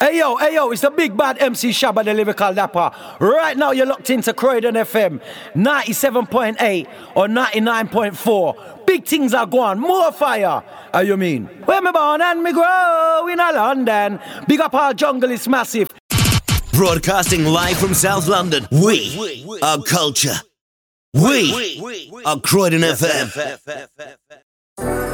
Hey yo, it's the big bad MC Shabba, the lyrical dapper. Right now you're locked into Croydon FM 97.8 or 99.4. Big things are going, more fire. How you mean? Where me born and me grow in a London. Big up our jungle is massive. Broadcasting live from South London. We are culture. We are Croydon FM.